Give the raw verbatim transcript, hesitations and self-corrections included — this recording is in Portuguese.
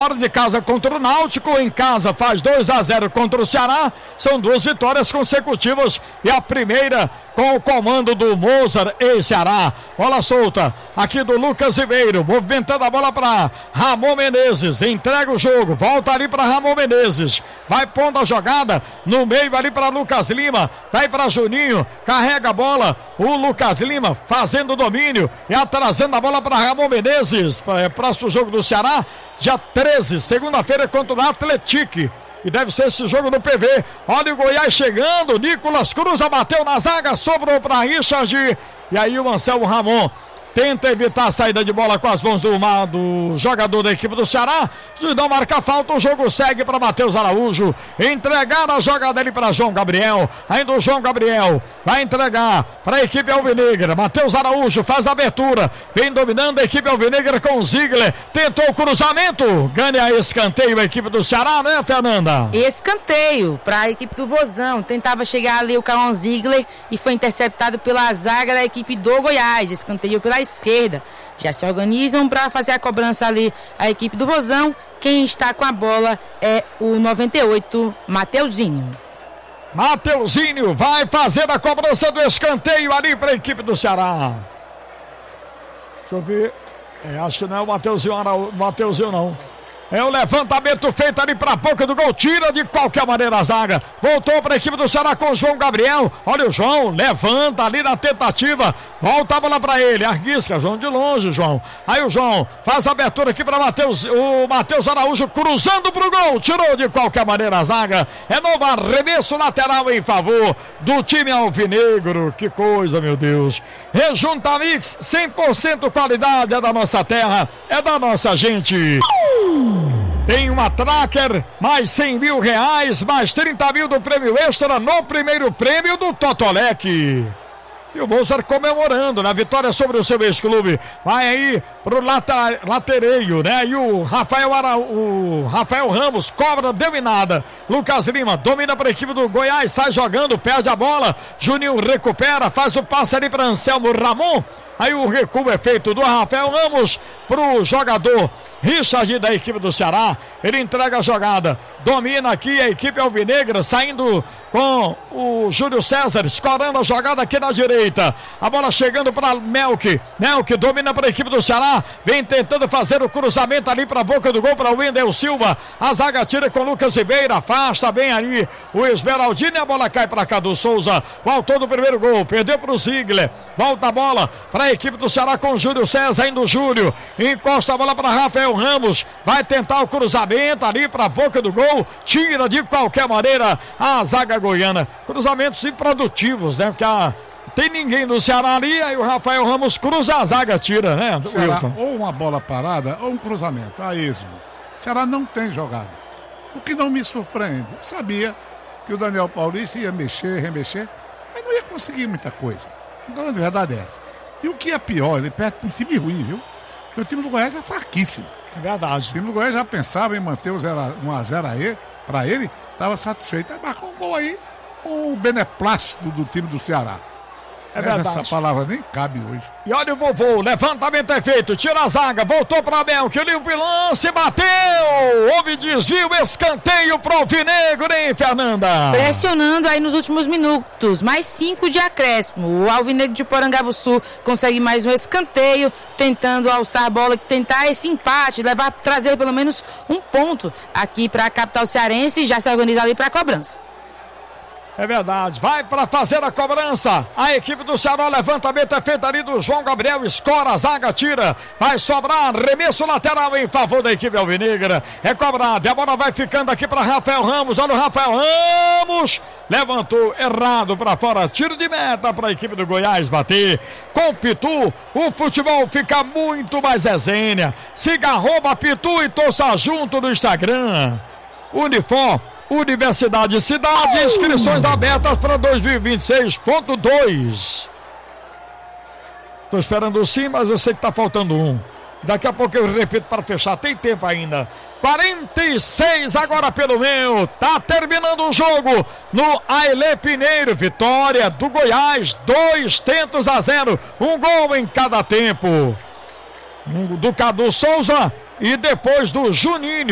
fora de casa contra o Náutico, em casa faz dois a zero contra o Ceará, são duas vitórias consecutivas e a primeira com o comando do Mozart e Ceará. Bola solta aqui do Lucas Ribeiro, movimentando a bola para Ramon Menezes, entrega o jogo, volta ali para Ramon Menezes, vai pondo a jogada no meio ali para Lucas Lima, vai para Juninho, carrega a bola, o Lucas Lima fazendo o domínio e atrasando a bola para Ramon Menezes. É, próximo jogo do Ceará, dia treze, segunda-feira contra o Atlético. E deve ser esse jogo no P V. Olha o Goiás chegando. Nicolas Cruz bateu na zaga, sobrou para Richard. E aí o Anselmo Ramon tenta evitar a saída de bola com as mãos do, do jogador da equipe do Ceará. Se não marca falta, o jogo segue para Matheus Araújo. Entregar a jogada dele para João Gabriel. Ainda o João Gabriel vai entregar para a equipe alvinegra. Matheus Araújo faz a abertura. Vem dominando a equipe alvinegra com o Ziegler. Tentou o cruzamento. Ganha escanteio a equipe do Ceará, né, Fernanda? Escanteio para a equipe do Vozão. Tentava chegar ali o Cauã Ziegler e foi interceptado pela zaga da equipe do Goiás. Escanteio pela esquerda. Já se organizam para fazer a cobrança ali a equipe do Vozão. Quem está com a bola é o noventa e oito, Mateuzinho. Mateuzinho vai fazer a cobrança do escanteio ali para a equipe do Ceará. Deixa eu ver. É, acho que não é o Mateuzinho, o Mateuzinho não. É o levantamento feito ali para a boca do gol. Tira de qualquer maneira a zaga. Voltou para a equipe do Ceará com o João Gabriel. Olha o João, levanta ali na tentativa. Volta a bola para ele. Arrisca, João de longe, João. Aí o João faz a abertura aqui para Mateus, o Matheus Araújo cruzando para o gol. Tirou de qualquer maneira a zaga. É novo arremesso lateral em favor do time alvinegro. Que coisa, meu Deus. Rejunta Mix, cem por cento qualidade, é da nossa terra, é da nossa gente. Tem uma Tracker, mais cem mil reais, mais trinta mil do prêmio extra no primeiro prêmio do Totolec. E o Mozart comemorando na vitória sobre o seu ex-clube. Vai aí pro lata, latereio, né? E o Rafael, Ara, o Rafael Ramos cobra, deu em nada. Lucas Lima domina para a equipe do Goiás, sai jogando, perde a bola. Juninho recupera, faz o passe ali para Anselmo Ramon. Aí o recuo é feito do Rafael Ramos pro jogador Richard da equipe do Ceará. Ele entrega a jogada, domina aqui a equipe alvinegra, saindo com o Júlio César, escorando a jogada aqui na direita. A bola chegando para Melk. Melk domina para a equipe do Ceará, vem tentando fazer o cruzamento ali para a boca do gol para o Wendel Silva. A zaga tira com o Lucas Ribeiro, afasta bem ali o Esmeraldino e a bola cai para Cadu Souza. O autor do primeiro gol, perdeu para o Ziegler. Volta a bola para a equipe do Ceará com o Júlio César, indo o Júlio, encosta a bola para Rafael Ramos, vai tentar o cruzamento ali para a boca do gol, tira de qualquer maneira a zaga goiana. Cruzamentos improdutivos, né? Porque a, tem ninguém do Ceará ali, aí o Rafael Ramos cruza a zaga, tira, né? Ceará, ou uma bola parada ou um cruzamento, a esmo. O Ceará não tem jogado, o que não me surpreende. Eu sabia que o Daniel Paulista ia mexer, remexer, mas não ia conseguir muita coisa. A grande verdade é essa. E o que é pior, ele perde para um time ruim, viu? Porque o time do Goiás é fraquíssimo. É verdade. O time do Goiás já pensava em manter o um a zero aí, para ele, estava satisfeito. Aí marcou um gol aí, com o beneplácito do time do Ceará. É verdade. Essa palavra nem cabe hoje. E olha o vovô, levantamento é feito, tira a zaga, voltou para Abel, que limpa o lance, bateu! Houve desvio, escanteio pro Alvinegro, hein, Fernanda? Pressionando aí nos últimos minutos, mais cinco de acréscimo. O Alvinegro de Porangabuçu consegue mais um escanteio, tentando alçar a bola, tentar esse empate, levar, trazer pelo menos um ponto aqui para a capital cearense e já se organiza ali para a cobrança. É verdade, vai para fazer a cobrança. A equipe do Ceará, levantamento é feito ali do João Gabriel, escora, a zaga tira, vai sobrar, remesso lateral em favor da equipe alvinegra. É cobrado, a bola vai ficando aqui para Rafael Ramos. Olha o Rafael Ramos, levantou errado para fora, tiro de meta para a equipe do Goiás bater. Com Pitu, o futebol fica muito mais resenha. Siga arroba Pitu e torça junto no Instagram. Uniforme Universidade Cidade, inscrições abertas para dois mil e vinte e seis ponto dois. Tô esperando sim, mas eu sei que tá faltando um. Daqui a pouco eu repito para fechar, tem tempo ainda. quarenta e seis agora pelo meu. Tá terminando o jogo no Ailê Pinheiro. Vitória do Goiás, dois tentos a zero. Um gol em cada tempo. Um do Cadu Souza e depois do Juninho.